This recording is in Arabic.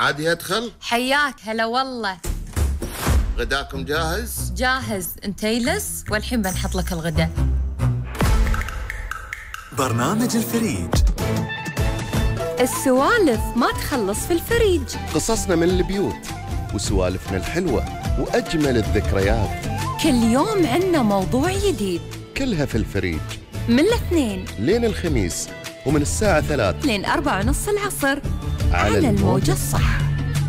عادي أدخل؟ حياك هلا والله. غداكم جاهز؟ جاهز، انت يلس والحين بنحط لك الغداء. برنامج الفريج. السوالف ما تخلص في الفريج. قصصنا من البيوت وسوالفنا الحلوة وأجمل الذكريات. كل يوم عنا موضوع جديد، كلها في الفريج، من الاثنين لين الخميس، ومن الساعة 3 لين 4:30 العصر على الموجة الصح.